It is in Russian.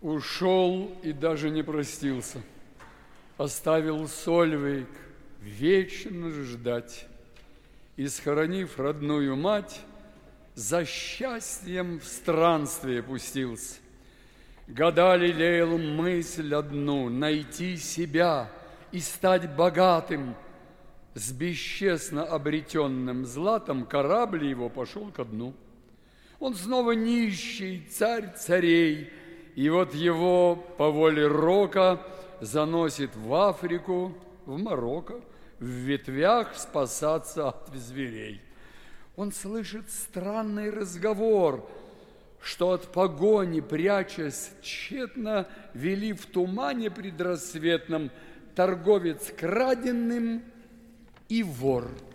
Ушел и даже не простился. Оставил Сольвейк вечно ждать. И, схоронив родную мать, за счастьем в странствие пустился. Года лелеял мысль одну — найти себя и стать богатым. С бесчестно обретенным златом корабль его пошел ко дну. Он снова нищий, царь царей, и вот его по воле рока заносит в Африку, в Марокко, в ветвях спасаться от зверей. Он слышит странный разговор, что от погони, прячась тщетно, вели в тумане предрассветном торговец краденым и вор.